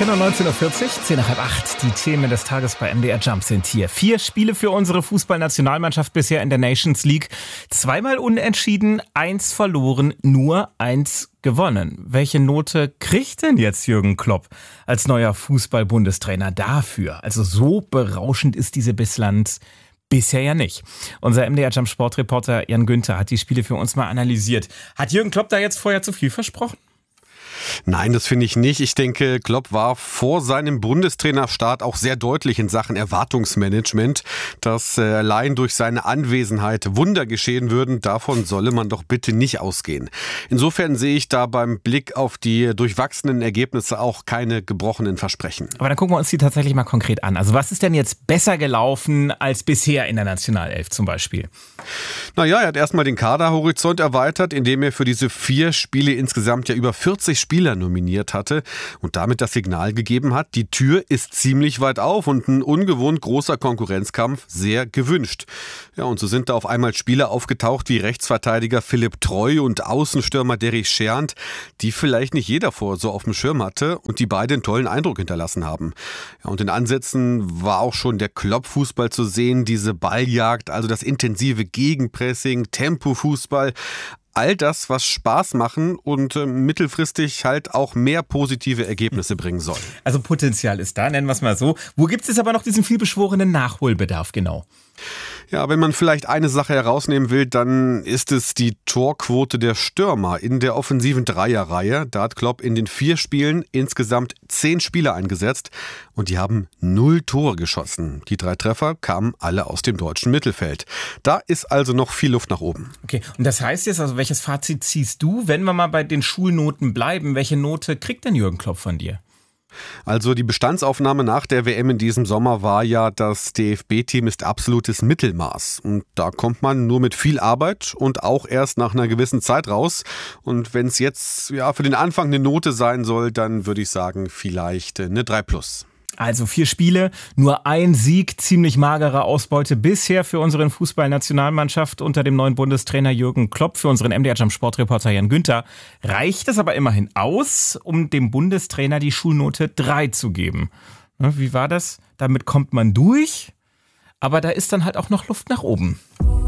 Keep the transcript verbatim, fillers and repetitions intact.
Genau neunzehn Uhr vierzig, zehn nach halb acht. Die Themen des Tages bei M D R Jump sind hier. Vier Spiele für unsere Fußballnationalmannschaft bisher in der Nations League. Zweimal unentschieden, eins verloren, nur eins gewonnen. Welche Note kriegt denn jetzt Jürgen Klopp als neuer Fußball-Bundestrainer dafür? Also so berauschend ist diese Bilanz bisher ja nicht. Unser M D R Jump Sportreporter Jan Günther hat die Spiele für uns mal analysiert. Hat Jürgen Klopp da jetzt vorher zu viel versprochen? Nein, das finde ich nicht. Ich denke, Klopp war vor seinem Bundestrainerstart auch sehr deutlich in Sachen Erwartungsmanagement, dass äh, allein durch seine Anwesenheit Wunder geschehen würden. Davon solle man doch bitte nicht ausgehen. Insofern sehe ich da beim Blick auf die durchwachsenen Ergebnisse auch keine gebrochenen Versprechen. Aber dann gucken wir uns die tatsächlich mal konkret an. Also was ist denn jetzt besser gelaufen als bisher in der Nationalelf zum Beispiel? Naja, er hat erstmal den Kaderhorizont erweitert, indem er für diese vier Spiele insgesamt ja über vierzig Spieler nominiert hatte und damit das Signal gegeben hat, die Tür ist ziemlich weit auf und ein ungewohnt großer Konkurrenzkampf sehr gewünscht. Ja, und so sind da auf einmal Spieler aufgetaucht wie Rechtsverteidiger Philipp Treu und Außenstürmer Derrick Schernd, die vielleicht nicht jeder vor so auf dem Schirm hatte und die beide einen tollen Eindruck hinterlassen haben. Ja, und in Ansätzen war auch schon der Klopp-Fußball zu sehen, diese Balljagd, also das intensive Gegenpressing, Tempo-Fußball. All das, was Spaß machen und äh, mittelfristig halt auch mehr positive Ergebnisse bringen soll. Also Potenzial ist da, nennen wir es mal so. Wo gibt es aber noch diesen vielbeschworenen Nachholbedarf genau? Ja, wenn man vielleicht eine Sache herausnehmen will, dann ist es die Torquote der Stürmer in der offensiven Dreierreihe. Da hat Klopp in den vier Spielen insgesamt zehn Spieler eingesetzt und die haben null Tore geschossen. Die drei Treffer kamen alle aus dem deutschen Mittelfeld. Da ist also noch viel Luft nach oben. Okay, und das heißt jetzt, also welches Fazit ziehst du, wenn wir mal bei den Schulnoten bleiben? Welche Note kriegt denn Jürgen Klopp von dir? Also die Bestandsaufnahme nach der W M in diesem Sommer war ja, das D F B-Team ist absolutes Mittelmaß. Und da kommt man nur mit viel Arbeit und auch erst nach einer gewissen Zeit raus. Und wenn es jetzt ja für den Anfang eine Note sein soll, dann würde ich sagen, vielleicht eine drei plus. Also vier Spiele, nur ein Sieg, ziemlich magere Ausbeute bisher für unsere Fußballnationalmannschaft unter dem neuen Bundestrainer Jürgen Klopp. Für unseren M D R Jump Sportreporter Jan Günther reicht es aber immerhin aus, um dem Bundestrainer die Schulnote drei zu geben. Wie war das? Damit kommt man durch, aber da ist dann halt auch noch Luft nach oben.